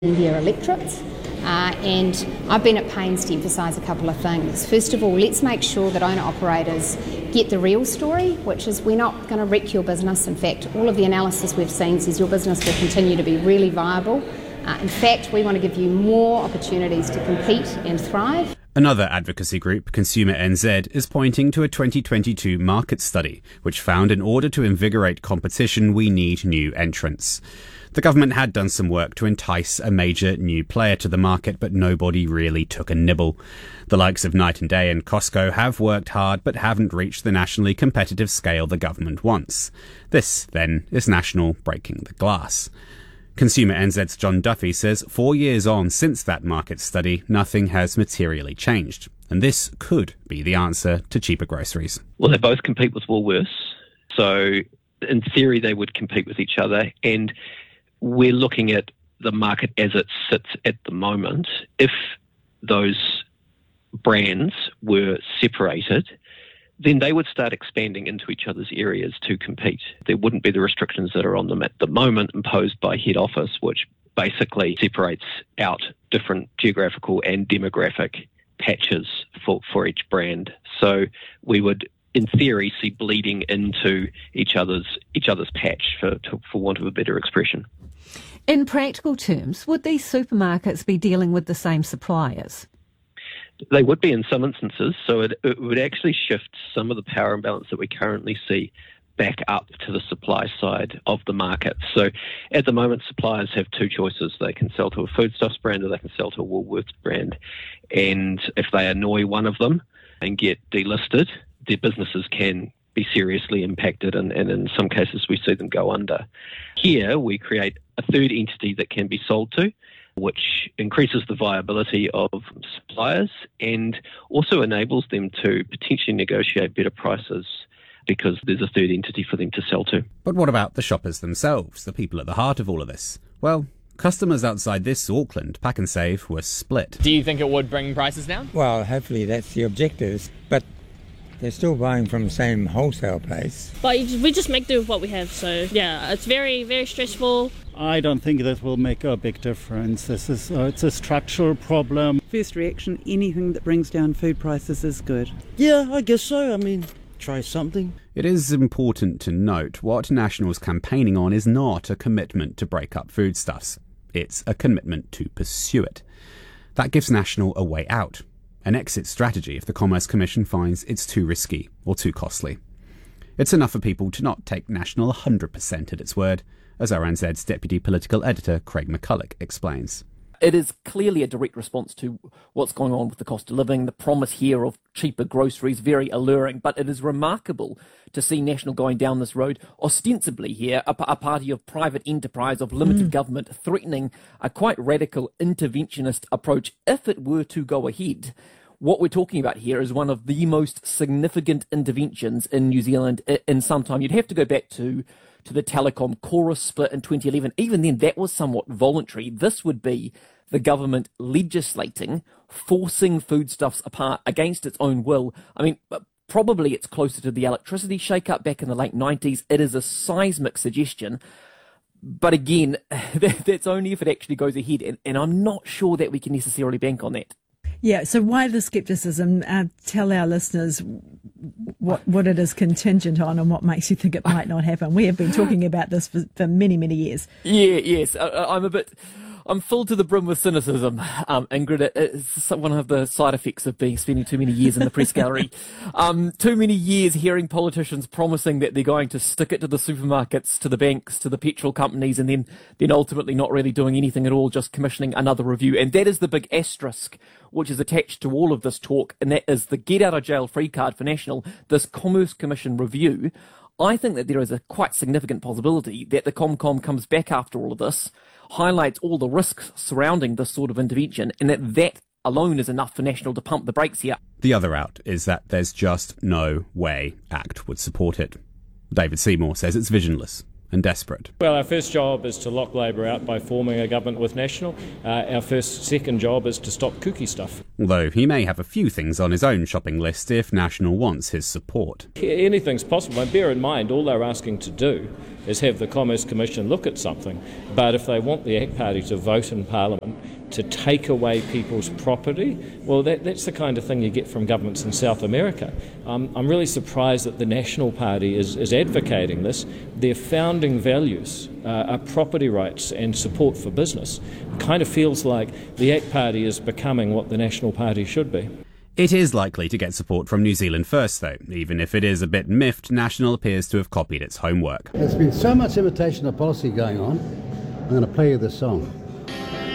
their electorates. And I've been at pains to emphasise a couple of things. First of all, let's make sure that owner-operators get the real story, which is we're not going to wreck your business. In fact, all of the analysis we've seen says your business will continue to be really viable. In fact, we want to give you more opportunities to compete and thrive. Another advocacy group, Consumer NZ, is pointing to a 2022 market study, which found in order to invigorate competition, we need new entrants. The government had done some work to entice a major new player to the market, but nobody really took a nibble. The likes of Night and Day and Costco have worked hard, but haven't reached the nationally competitive scale the government wants. This, then, is National breaking the glass. Consumer NZ's John Duffy says 4 years on since that market study, nothing has materially changed. And this could be the answer to cheaper groceries. Well, they both compete with Woolworths. So in theory, they would compete with each other. And we're looking at the market as it sits at the moment. If those brands were separated, then they would start expanding into each other's areas to compete. There wouldn't be the restrictions that are on them at the moment imposed by head office, which basically separates out different geographical and demographic patches for each brand. So we would, in theory, see bleeding into each other's patch, for want of a better expression. In practical terms, would these supermarkets be dealing with the same suppliers? They would be in some instances, so it would actually shift some of the power imbalance that we currently see back up to the supply side of the market. So at the moment, suppliers have two choices. They can sell to a Foodstuffs brand or they can sell to a Woolworths brand. And if they annoy one of them and get delisted, their businesses can be seriously impacted, and in some cases we see them go under. Here we create a third entity that can be sold to, which increases the viability of suppliers and also enables them to potentially negotiate better prices because there's a third entity for them to sell to. But what about the shoppers themselves, the people at the heart of all of this? Well, customers outside this Auckland Pack and Save were split. Do you think it would bring prices down? Well, hopefully that's the objective, but they're still buying from the same wholesale place. But we just make do with what we have, so yeah, it's very, very stressful. I don't think that will make a big difference. It's a structural problem. First reaction, anything that brings down food prices is good. Yeah, I guess so. I mean, try something. It is important to note what National's campaigning on is not a commitment to break up foodstuffs. It's a commitment to pursue it. That gives National a way out, an exit strategy if the Commerce Commission finds it's too risky or too costly. It's enough for people to not take National 100% at its word, as RNZ's Deputy Political Editor Craig McCulloch explains. It is clearly a direct response to what's going on with the cost of living. The promise here of cheaper groceries, very alluring, but it is remarkable to see National going down this road, ostensibly here, a party of private enterprise, of limited government, threatening a quite radical interventionist approach if it were to go ahead. What we're talking about here is one of the most significant interventions in New Zealand in some time. You'd have to go back to the Telecom Chorus split in 2011. Even then, that was somewhat voluntary. This would be the government legislating, forcing foodstuffs apart against its own will. I mean, probably it's closer to the electricity shake-up back in the late 90s. It is a seismic suggestion. But again, that's only if it actually goes ahead. And I'm not sure that we can necessarily bank on that. Yeah, so why the scepticism? Tell our listeners what it is contingent on and what makes you think it might not happen. We have been talking about this for many, many years. Yes. I'm full to the brim with cynicism, Ingrid. It's one of the side effects of spending too many years in the press gallery. Too many years hearing politicians promising that they're going to stick it to the supermarkets, to the banks, to the petrol companies, and then ultimately not really doing anything at all, just commissioning another review. And that is the big asterisk which is attached to all of this talk, and that is the get-out-of-jail-free card for National, this Commerce Commission review. I think that there is a quite significant possibility that the Comcom comes back after all of this, highlights all the risks surrounding this sort of intervention, and that alone is enough for National to pump the brakes here. The other out is that there's just no way ACT would support it. David Seymour says it's visionless, and desperate. Well, our first job is to lock Labor out by forming a government with National. Our second job is to stop kooky stuff. Although he may have a few things on his own shopping list if National wants his support. Anything's possible. And bear in mind, all they're asking to do is have the Commerce Commission look at something. But if they want the ACT Party to vote in Parliament to take away people's property, well, that's the kind of thing you get from governments in South America. I'm really surprised that the National Party is advocating this. Their founding values are property rights and support for business. It kind of feels like the ACT Party is becoming what the National Party should be. It is likely to get support from New Zealand First, though. Even if it is a bit miffed, National appears to have copied its homework. There's been so much imitation of policy going on, I'm going to play you this song.